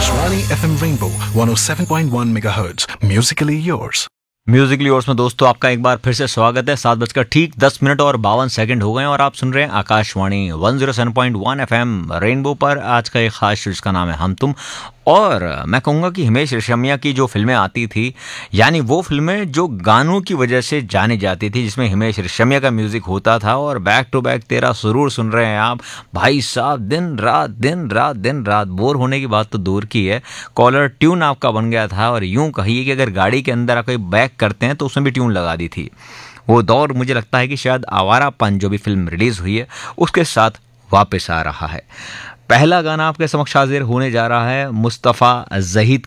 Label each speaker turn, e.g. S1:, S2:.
S1: Akashvani FM Rainbow 107.1 MHz. Musically yours.
S2: Musically ores में दोस्तों आपका एक बार फिर से स्वागत है। 7:10 और 52 सेकंड हो गए और आप सुन रहे हैं आकाशवाणी 107.1 FM रेनबो पर आज का एक खास शो जिसका नाम है हम तुम। और मैं कहूँगा कि हिमेश रेशमिया की जो फिल्में आती थी, यानी वो फिल्में जो गानों की वजह से जानी जाती थी, जिसमें हिमेश रेशमिया का म्यूज़िक होता था और बैक टू बैक तेरा सुरूर सुन रहे हैं आप भाई साहब, दिन रात दिन रात दिन रात। बोर होने की बात तो दूर की है, कॉलर ट्यून आपका बन गया था। और यूं कहिए कि अगर गाड़ी के अंदर आप कोई बैक करते हैं तो उसमें भी ट्यून लगा दी थी। वो दौर मुझे लगता है कि शायद आवारापन जो भी फिल्म रिलीज़ हुई है उसके साथ वापस आ रहा है। पहला गाना आपके समक्ष हाजिर होने जा रहा है मुस्तफ़ा ज़हीद